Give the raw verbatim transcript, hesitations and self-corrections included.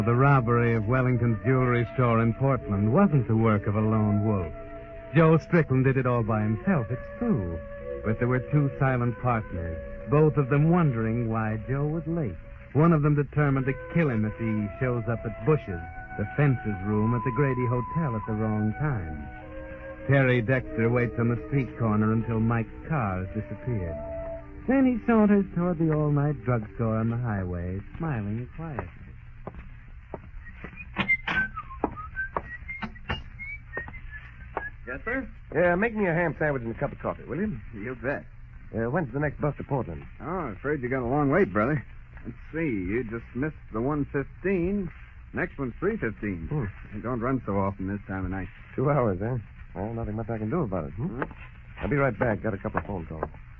The robbery of Wellington's jewelry store in Portland wasn't the work of a lone wolf. Joe Strickland did it all by himself, it's true. But there were two silent partners, both of them wondering why Joe was late. One of them determined to kill him if he shows up at Bush's, the fencer's room at the Grady Hotel at the wrong time. Terry Dexter waits on the street corner until Mike's car has disappeared. Then he saunters toward the all-night drugstore on the highway, smiling quietly. Yes, sir? Yeah, make me a ham sandwich and a cup of coffee, will you? You bet. Uh, when's the next bus to Portland? Oh, I'm afraid you got a long wait, brother. Let's see. You just missed the one fifteen. Next one's three fifteen. Hmm. They don't run so often this time of night. Two hours, huh? Well, nothing much I can do about it. Hmm? Hmm? I'll be right back. Got a couple of phone calls.